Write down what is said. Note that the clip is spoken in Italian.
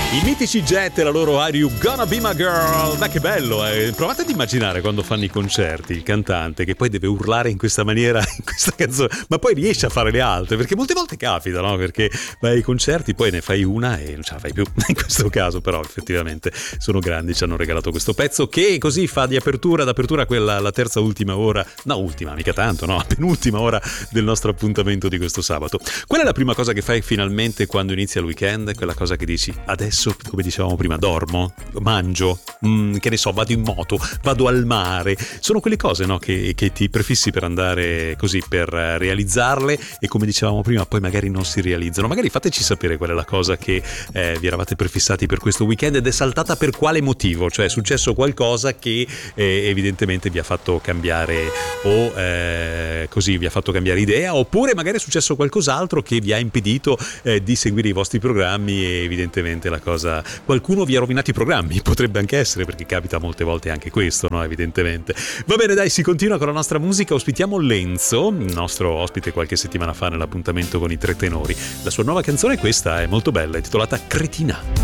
I mitici Jet e la loro Are You Gonna Be My Girl? Ma che bello, eh? Provate ad immaginare quando fanno i concerti il cantante che poi deve urlare in questa maniera in questa canzone, ma poi riesce a fare le altre, perché molte volte capita, no? Perché vai ai concerti, poi ne fai una e non ce la fai più. In questo caso però effettivamente sono grandi, ci hanno regalato questo pezzo che così fa d'apertura quella, la terza ultima ora, no ultima, mica tanto, no, penultima ora del nostro appuntamento di questo sabato. Qual è la prima cosa che fai finalmente quando inizia il weekend? Quella cosa che dici, adesso, come dicevamo prima, dormo, mangio, che ne so, vado in moto, vado al mare. Sono quelle cose, no, che ti prefissi per andare così, per realizzarle, e come dicevamo prima poi magari non si realizzano. Magari fateci sapere qual è la cosa che vi eravate prefissati per questo weekend ed è saltata per quale motivo, cioè è successo qualcosa che evidentemente vi ha fatto cambiare o così vi ha fatto cambiare idea, oppure magari è successo qualcos'altro che vi ha impedito di seguire i vostri programmi e evidentemente la cosa, qualcuno vi ha rovinato i programmi, potrebbe anche essere, perché capita molte volte anche questo, no, evidentemente. Va bene, dai, si continua con la nostra musica. Ospitiamo Lenzo, il nostro ospite qualche settimana fa nell'appuntamento con i Tre Tenori. La sua nuova canzone, questa è molto bella, è intitolata Cretina.